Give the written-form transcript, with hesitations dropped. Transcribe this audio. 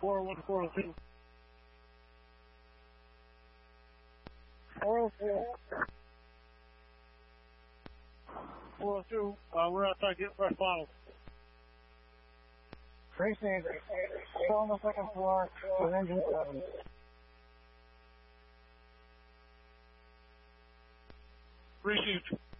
402. 402. We're outside getting fresh bottles. Precinct, still on the second floor with engine 7. Received.